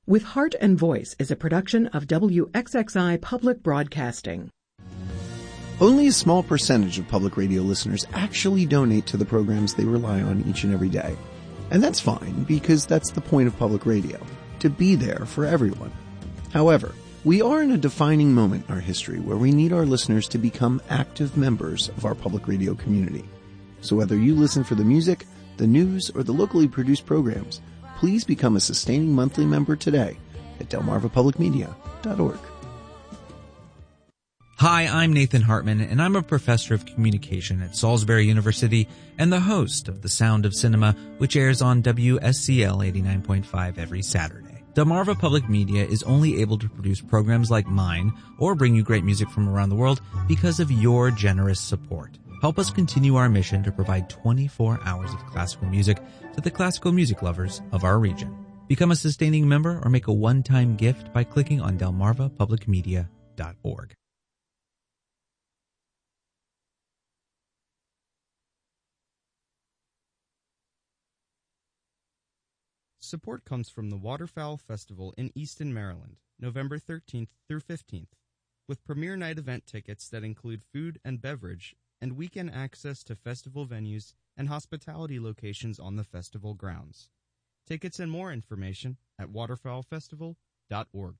With Heart and Voice is a production of WXXI Public Broadcasting. Only a small percentage of public radio listeners actually donate to the programs they rely on each and every day. And that's fine, because that's the point of public radio, to be there for everyone. However, we are in a defining moment in our history where we need our listeners to become active members of our public radio community. So whether you listen for the music, the news, or the locally produced programs, please become a sustaining monthly member today at delmarvapublicmedia.org. Hi, I'm Nathan Hartman, and I'm a professor of communication at Salisbury University and the host of The Sound of Cinema, which airs on WSCL 89.5 every Saturday. Delmarva Public Media is only able to produce programs like mine or bring you great music from around the world because of your generous support. Help us continue our mission to provide 24 hours of classical music to the classical music lovers of our region. Become a sustaining member or make a one-time gift by clicking on delmarvapublicmedia.org. Support comes from the Waterfowl Festival in Easton, Maryland, November 13th through 15th, with premier night event tickets that include food and beverage and weekend access to festival venues and hospitality locations on the festival grounds. Tickets and more information at waterfowlfestival.org.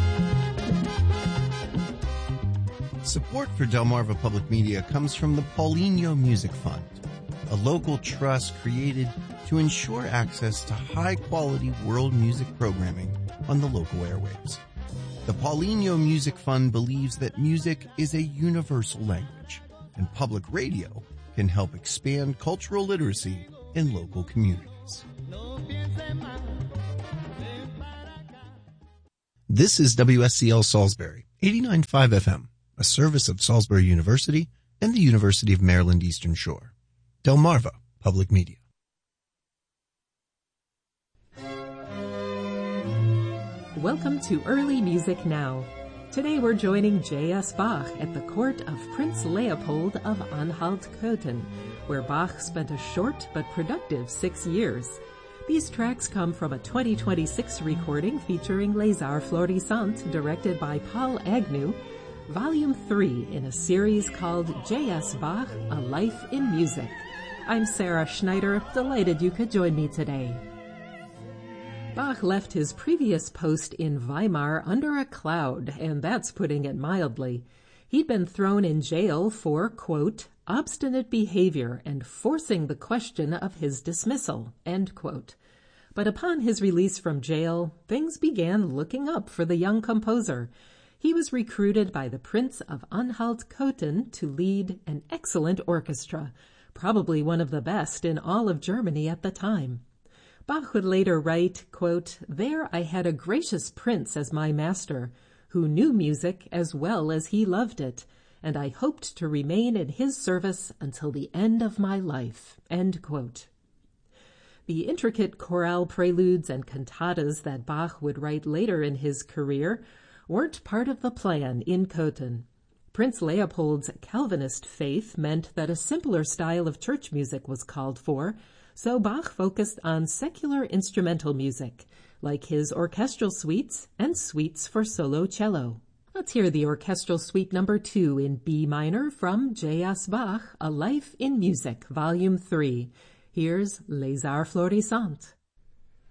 Support for Delmarva Public Media comes from the Paulinho Music Fund, a local trust created to ensure access to high-quality world music programming on the local airwaves. The Paulinho Music Fund believes that music is a universal language, and public radio can help expand cultural literacy in local communities. This is WSCL Salisbury, 89.5 FM, a service of Salisbury University and the University of Maryland Eastern Shore. Delmarva Public Media. Welcome to Early Music Now. Today we're joining J.S. Bach at the court of Prince Leopold of Anhalt-Köthen, where Bach spent a short but productive 6 years. These tracks come from a 2026 recording featuring Les Arts Florissants, directed by Paul Agnew, Volume 3 in a series called J.S. Bach, A Life in Music. I'm Sarah Schneider, delighted you could join me today. Bach left his previous post in Weimar under a cloud, and that's putting it mildly. He'd been thrown in jail for, quote, obstinate behavior and forcing the question of his dismissal, end quote. But upon his release from jail, things began looking up for the young composer. He was recruited by the Prince of Anhalt-Köthen to lead an excellent orchestra, probably one of the best in all of Germany at the time. Bach would later write, quote, there I had a gracious prince as my master, who knew music as well as he loved it, and I hoped to remain in his service until the end of my life, end quote. The intricate chorale preludes and cantatas that Bach would write later in his career weren't part of the plan in Köthen. Prince Leopold's Calvinist faith meant that a simpler style of church music was called for, so Bach focused on secular instrumental music, like his orchestral suites and suites for solo cello. Let's hear the orchestral suite number 2 in B minor from J.S. Bach, A Life in Music, Volume 3. Here's Les Arts Florissants.